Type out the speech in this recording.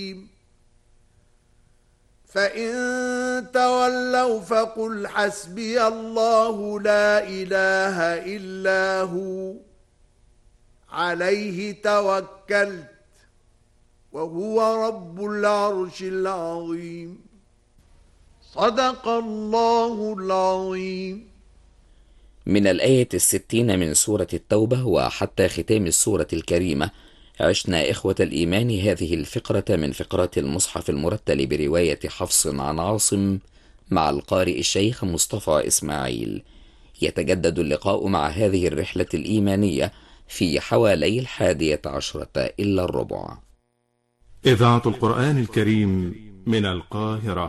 فإن تولوا فقل حسبي الله لا إله إلا هو عليه توكلت وهو رب العرش العظيم. صدق الله العظيم. من الآية 60 من سورة التوبة وحتى ختام السورة الكريمة عشنا إخوة الإيمان هذه الفقرة من فقرات المصحف المرتل برواية حفص عن عاصم مع القارئ الشيخ مصطفى إسماعيل. يتجدد اللقاء مع هذه الرحلة الإيمانية في حوالي 11:10 إلا الربع. إذاعة القرآن الكريم من القاهرة.